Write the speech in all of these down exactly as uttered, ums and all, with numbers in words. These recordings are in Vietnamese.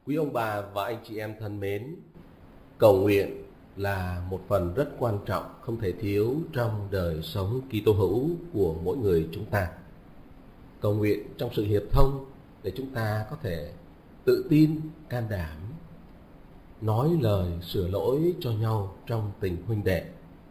Quý ông bà và anh chị em thân mến, cầu nguyện là một phần rất quan trọng, không thể thiếu trong đời sống Kitô hữu của mỗi người chúng ta. Cầu nguyện trong sự hiệp thông để chúng ta có thể tự tin, can đảm, nói lời sửa lỗi cho nhau trong tình huynh đệ.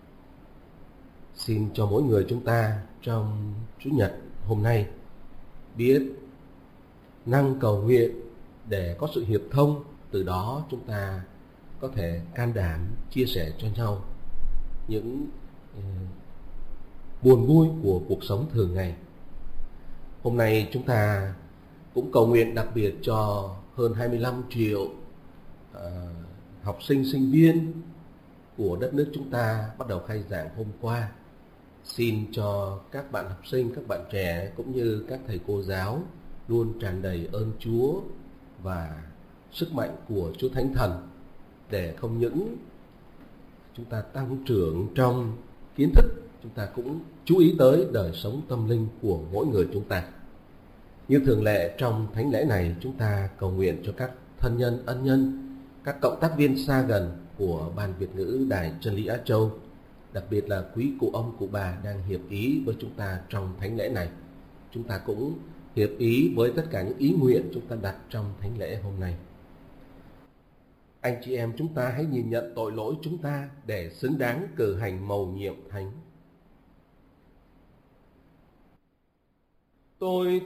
Xin cho mỗi người chúng ta trong Chủ nhật hôm nay biết năng cầu nguyện để có sự hiệp thông, từ đó chúng ta có thể can đảm chia sẻ cho nhau những uh, buồn vui của cuộc sống thường ngày. Hôm nay chúng ta cũng cầu nguyện đặc biệt cho hơn hai mươi lăm triệu uh, học sinh, sinh viên của đất nước chúng ta bắt đầu khai giảng hôm qua. Xin cho các bạn học sinh, các bạn trẻ cũng như các thầy cô giáo luôn tràn đầy ơn Chúa và sức mạnh của Chúa Thánh Thần, để không những chúng ta tăng trưởng trong kiến thức, chúng ta cũng chú ý tới đời sống tâm linh của mỗi người chúng ta. Như thường lệ trong thánh lễ này, chúng ta cầu nguyện cho các thân nhân, ân nhân, các cộng tác viên xa gần của Ban Việt ngữ Đài Chân lý Á Châu, đặc biệt là quý cụ ông, cụ bà đang hiệp ý với chúng ta trong thánh lễ này. Chúng ta cũng hiệp ý với tất cả những ý nguyện chúng ta đặt trong thánh lễ hôm nay. Anh chị em chúng ta hãy nhìn nhận tội lỗi chúng ta để xứng đáng cử hành mầu nhiệm thánh. Tôi